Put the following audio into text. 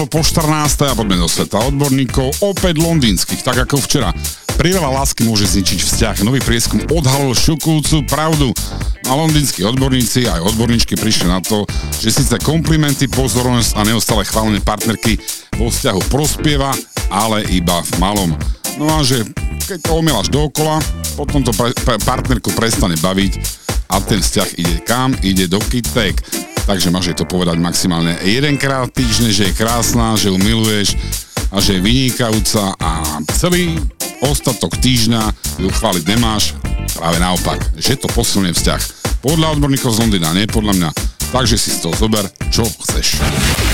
Po 14. a poďme do sveta odborníkov, opäť londýnskych, tak ako včera. Prílava lásky môže zničiť vzťah. Nový prieskum odhalil šokujúcu pravdu. A londýnski odborníci aj odborníčky prišli na to, že síce komplimenty, pozornosť a neustále chválenie partnerky vo vzťahu prospieva, ale iba v malom. No a že keď to omielaš dookola, potom to partnerku prestane baviť a ten vzťah ide kam? Ide do kytek. Takže máš jej to povedať maximálne jedenkrát týždne, že je krásna, že ju miluješ a že je vynikajúca a celý ostatok týždňa ju chváliť nemáš, práve naopak, že to posilňuje vzťah. Podľa odborníkov z Londýna, nie podľa mňa. Takže si z toho zober, čo chceš.